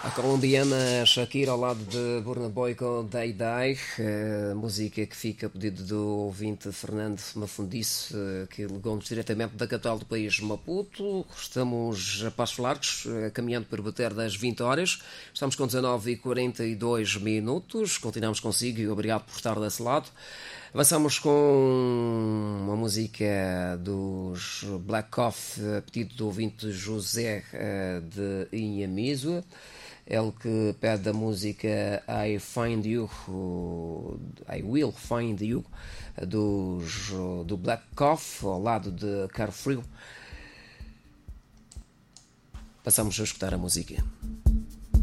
A colombiana Shakira ao lado de Burna Boy com Day Day, música que fica a pedido do ouvinte Fernando Mafundice, que ligou-nos diretamente da capital do país, Maputo. Estamos a passos largos, caminhando para bater das 20 horas. Estamos com 19h42 minutos. Continuamos consigo e obrigado por estar desse lado. Avançamos com uma música dos Black Coffee, a pedido do ouvinte José de Inhamisua. Ele que pede a música I Will Find You do Black Coffee ao lado de Carfree. Passamos a escutar a música.